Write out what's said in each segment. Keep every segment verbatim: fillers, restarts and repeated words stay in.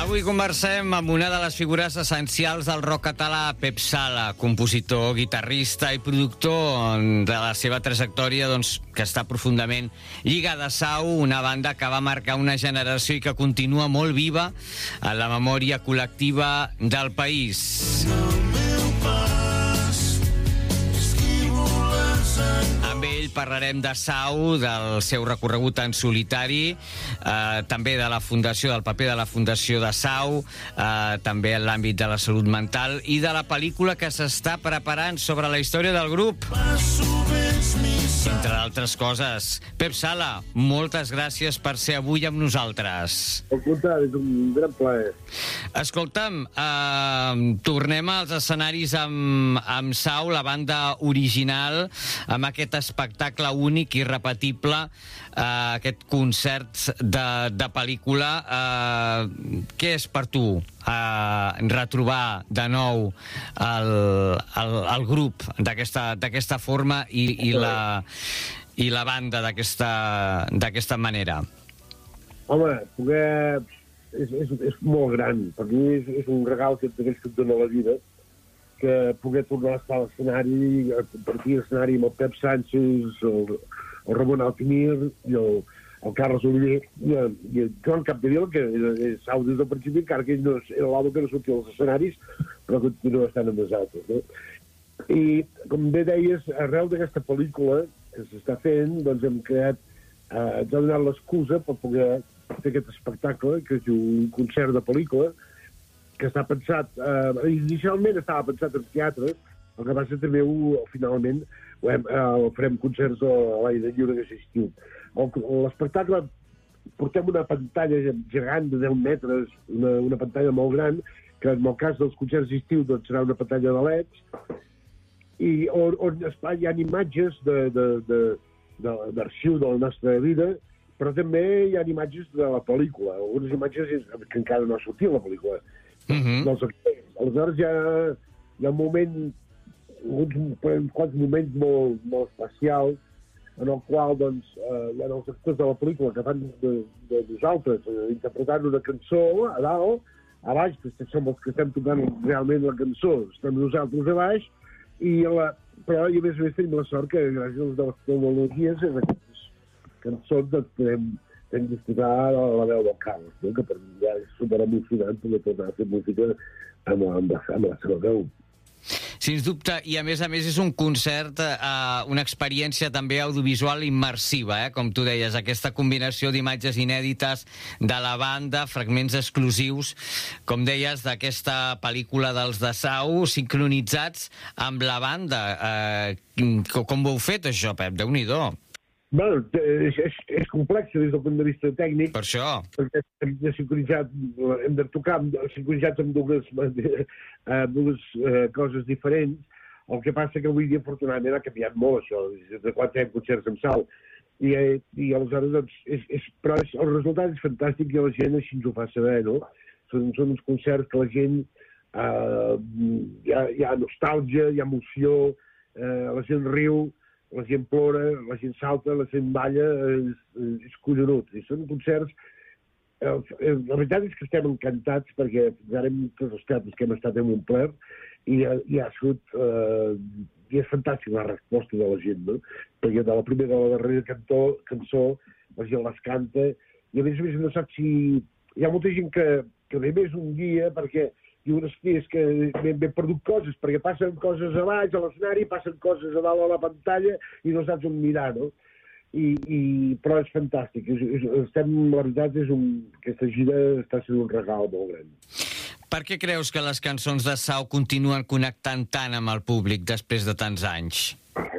Avui conversem amb una de les figures essencials del rock català, Pep Sala, compositor, guitarrista i productor de la seva trajectòria, doncs, que està profundament lligada a Sau, una banda que va marcar una generació i que continua molt viva en la memòria col·lectiva del país. Amb ell parlarem de Sau, del seu recorregut en solitari, eh, també de la fundació, del paper de la fundació de Sau, eh, també en l'àmbit de la salut mental i de la pel·lícula que s'està preparant sobre la història del grup. Entre d'altres coses. Pep Sala, moltes gràcies per ser avui amb nosaltres. Al contrari, és un gran plaer. Escolta'm, eh, tornem als escenaris amb, amb Sau, la banda original, amb aquest espectacle únic i repetible, eh, aquest concert de, de pel·lícula. Eh, què és per tu eh, retrobar de nou el, el, el grup d'aquesta d'aquesta forma i, i, la, i la banda d'aquesta d'aquesta manera? Home, poder... És, és, és molt gran. Per mi és, és un regal que d'aquells que et dona la vida, que poder tornar a estar a l'escenari, a compartir l'escenari amb el Pep Sánchez, el, el Ramon Altimir i el, el Carles Oliver i, i el Joan Capdevila, que és Sau des del principi, encara que ell no és, era l'home que no sortia als escenaris, però continua estant amb nosaltres, no? I, com bé deies, arrel d'aquesta pel·lícula que s'està fent, doncs hem creat, eh, ens ha donat l'excusa per poder fer aquest espectacle, que és un concert de pel·lícula, que està pensat, eh, inicialment estava pensat en teatre, el que passa també ho, finalment, ho hem, eh, farem concerts a l'aire lliure que s'estiu. L'espectacle, portem una pantalla gegant de deu metres, una, una pantalla molt gran, que en el cas dels concerts d'estiu doncs, serà una pantalla de leds, i on, on hi ha imatges d'arxiu de, de, de, de la nostra vida, però també hi ha imatges de la pel·lícula, algunes imatges que encara no ha sortit la pel·lícula. Uh-huh. Dels actors. Aleshores hi ha, hi ha un moment, uns, uns quants moments molt, molt especials en el qual doncs, eh, hi ha els actors de la pel·lícula que fan de, de nosaltres, eh, interpretant una cançó a dalt, a baix, que som els que estem tocant realment la cançó, estem nosaltres a baix, i la, però i a més a més tenim la sort que gràcies a les tecnologies aquestes cançons doncs, podem, podem disfrutar la veu del Carles, no? Que per mi ja és superemocionant poder tornar a fer música amb, amb, la, amb la seva veu. Sens dubte, i a més a més és un concert, eh, una experiència també audiovisual immersiva, eh? Com tu deies, aquesta combinació d'imatges inèdites de la banda, fragments exclusius, com deies, d'aquesta pel·lícula dels de Sau, sincronitzats amb la banda. Eh, com ho heu fet, això, Pep? Déu-n'hi-do. Bueno, és, és, és complex des del punt de vista tècnic. Per això. Perquè hem de sincronitzar, hem de tocar sincronitzats amb dues, amb dues uh, coses diferents. El que passa que avui dia, afortunadament, ha canviat molt això, des de quan fem concerts amb Sau. I, i aleshores, doncs, és, és, però és, el resultat és fantàstic i la gent així ens ho fa saber, no? Són, són uns concerts que la gent, uh, hi, ha, hi ha nostàlgia, hi ha emoció, uh, la gent riu, la gent plora, la gent salta, la gent balla, és, és collonut. I són concerts... Eh, la veritat és que estem encantats perquè fins ara hem, tots els teatres que hem estat hem omplert i, i ha sigut... Eh, i és fantàstic la resposta de la gent, no? Perquè de la primera a la darrera cantó, cançó la gent les canta i a més a més no sap si... Hi ha molta gent que, que ve més un dia perquè diuen, hosti, és que m'he perdut coses, perquè passen coses a baix, a l'escenari, passen coses a dalt a la pantalla i no saps on mirar, no? I, i, però és fantàstic. És, és, estem, la veritat és un... Aquesta gira està sent un regal molt gran. Per què creus que les cançons de Sau continuen connectant tant amb el públic després de tants anys?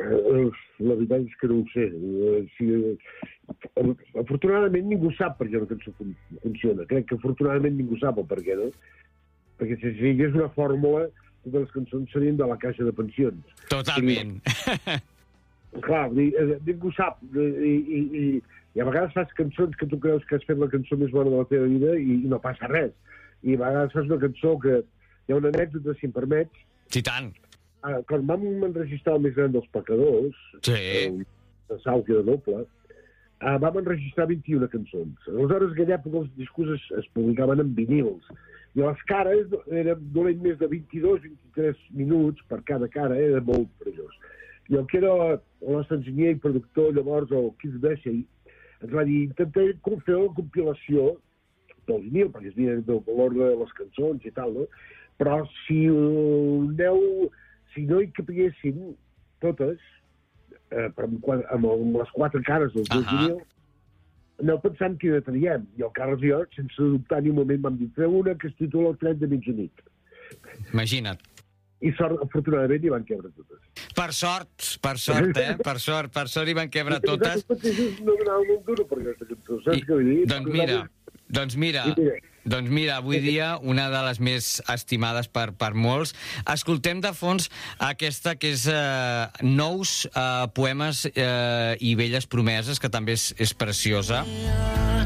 La veritat és que no ho sé. Si, afortunadament ningú sap per què una cançó funciona. Crec que afortunadament ningú sap el per què, no? Perquè si sigués una fórmula, totes les cançons serien de la caixa de pensions. Totalment. I, clar, ningú sap. I, i, i, I a vegades fas cançons que tu creus que has fet la cançó més bona de la teva vida i, i no passa res. I a vegades fas una cançó que hi ha una anècdota, si em permets. Sí, tant. Quan vam enregistrar el més gran dels pecadors, sí. de Sau que era doble, uh, vam enregistrar vint-i-una cançons. Aleshores, en aquella època els discos es, es publicaven en vinils, i les cares eren dolent més de vint-i-dos a vint-i-tres minuts per cada cara, era molt perillós. I el que era el nostre enginyer i productor, llavors, el Keith Bessie, ens va dir, intentem fer la compilació del vinil, perquè es havia del valor de les cançons i tal, no? Però si aneu, si no hi capiguessin totes, eh, amb, amb les quatre cares dels dos uh -huh. vinils, aneu pensant quina traiem. I el Carles i jo, sense dubtar ni un moment, vam dir, treu una que es titula El tren de mitjanit. Imagina't. I sort, afortunadament, hi van quebre totes. Per sort, per sort, eh? Per sort, per sort hi van quebre totes. No donava molt duro per aquesta cançó, saps què vull dir? Doncs mira, doncs mira, doncs mira, avui dia una de les més estimades per, per molts. Escoltem de fons aquesta que és eh, Nous eh, poemes eh, i velles promeses, que també és, és preciosa.